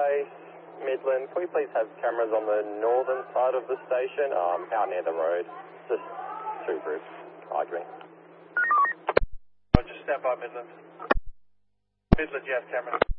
base, Midland. Can we please have cameras on the northern side of the station, out near the road? Just two groups arguing. I'll just stand by Midland. Midland, you have cameras.